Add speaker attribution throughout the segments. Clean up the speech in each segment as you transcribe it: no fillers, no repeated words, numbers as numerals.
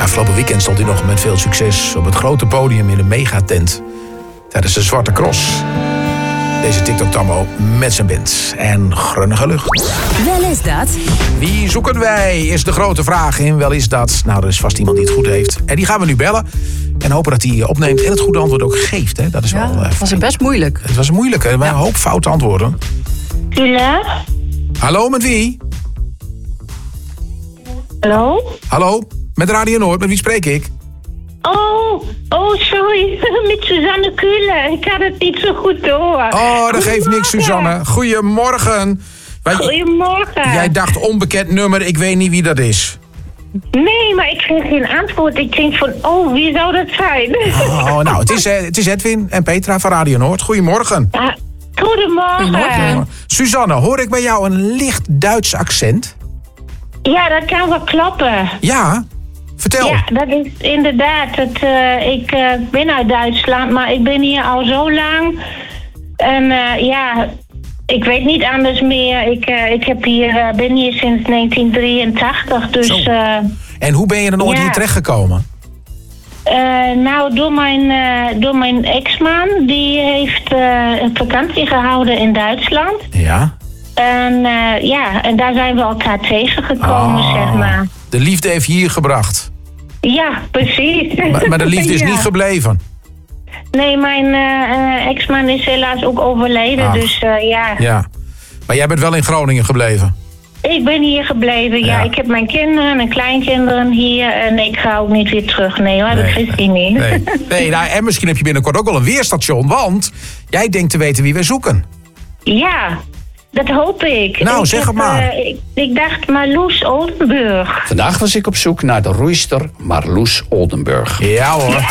Speaker 1: Afgelopen weekend stond hij nog met veel succes op het grote podium in de megatent tijdens de Zwarte Cross. Deze TikTok-tammo met zijn band en grunnige lucht.
Speaker 2: Wel is dat.
Speaker 1: Wie zoeken wij, is de grote vraag. En wel is dat. Nou, er is vast iemand die het goed heeft. En die gaan we nu bellen. En hopen dat hij opneemt en het goede antwoord ook geeft. Hè? Dat is wel.
Speaker 2: Het was best moeilijk.
Speaker 1: Het was moeilijk, hè? Een hoop foute antwoorden.
Speaker 3: Ja?
Speaker 1: Hallo, met wie?
Speaker 3: Hallo?
Speaker 1: Hallo, met Radio Noord. Met wie spreek ik?
Speaker 3: Oh, sorry. Met Suzanne Kuhle. Ik had het niet zo goed door.
Speaker 1: Oh, dat geeft niks, Suzanne. Goedemorgen.
Speaker 3: Goedemorgen.
Speaker 1: Jij dacht onbekend nummer, ik weet niet wie dat is.
Speaker 3: Nee, maar ik kreeg geen antwoord. Ik denk van, wie zou dat zijn?
Speaker 1: Oh, nou, het is Edwin en Petra van Radio Noord. Goedemorgen.
Speaker 3: Goedemorgen.
Speaker 1: Suzanne, hoor ik bij jou een licht Duits accent?
Speaker 3: Ja, dat kan wel kloppen.
Speaker 1: Ja, vertel.
Speaker 3: Ja, dat is inderdaad. Ik ben uit Duitsland, maar ik ben hier al zo lang. En ik weet niet anders meer. Ik ben hier sinds 1983, dus...
Speaker 1: En hoe ben je dan ooit hier terechtgekomen?
Speaker 3: Nou, door mijn ex-man. Die heeft een vakantie gehouden in Duitsland.
Speaker 1: Ja.
Speaker 3: En daar zijn we elkaar tegengekomen, zeg maar.
Speaker 1: De liefde heeft je hier gebracht.
Speaker 3: Ja, precies.
Speaker 1: Maar de liefde is niet gebleven.
Speaker 3: Nee, mijn ex-man is helaas ook overleden, dus ja.
Speaker 1: Ja, maar jij bent wel in Groningen gebleven?
Speaker 3: Ik ben hier gebleven, ja. Ik heb mijn kinderen en kleinkinderen hier en ik ga ook niet weer terug. Nee hoor, dat is niet.
Speaker 1: Nee, nou, en misschien heb je binnenkort ook wel een weerstation, want jij denkt te weten wie wij zoeken.
Speaker 3: Ja, dat hoop ik.
Speaker 1: Nou, zeg het maar.
Speaker 3: Ik dacht Marloes Oldenburg.
Speaker 4: Vandaag was ik op zoek naar de roeister Marloes Oldenburg.
Speaker 1: Ja hoor.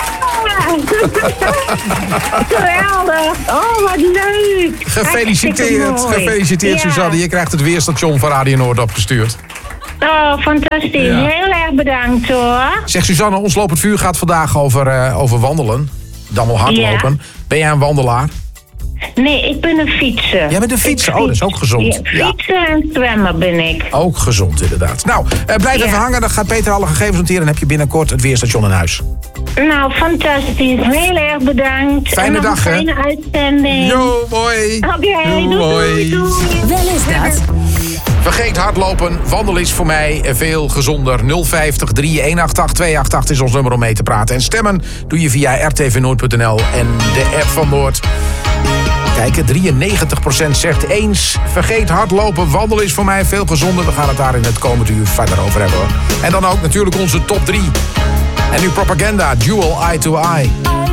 Speaker 3: Geweldig. Oh, wat leuk.
Speaker 1: Gefeliciteerd Suzanne. Je krijgt het weerstation van Radio Noord opgestuurd.
Speaker 3: Oh, fantastisch. Ja. Heel erg bedankt hoor.
Speaker 1: Zeg Suzanne, ons lopend vuur gaat vandaag over wandelen. Dan wel hardlopen. Ja. Ben jij een wandelaar?
Speaker 3: Nee, ik ben een fietser.
Speaker 1: Jij bent een fietser? Oh, dat is ook gezond.
Speaker 3: Ja, fietsen en zwemmen ben ik.
Speaker 1: Ook gezond, inderdaad. Nou, blijf even hangen. Dan gaat Peter alle gegevens noteren en heb je binnenkort het weerstation in huis.
Speaker 3: Nou, fantastisch. Heel erg bedankt.
Speaker 1: Fijne dag, hè?
Speaker 3: Fijne uitzending.
Speaker 1: Jo, mooi.
Speaker 3: Oké, doei.
Speaker 2: Wel is dat.
Speaker 1: Vergeet hardlopen. Wandelen is voor mij veel gezonder. 050 318 288 is ons nummer om mee te praten. En stemmen doe je via rtvnoord.nl en de app van Noord. Kijk, 93% zegt eens. Vergeet hardlopen. Wandelen is voor mij veel gezonder. We gaan het daar in het komende uur verder over hebben. En dan ook natuurlijk onze top 3. En nu Propaganda, Dual Eye to Eye.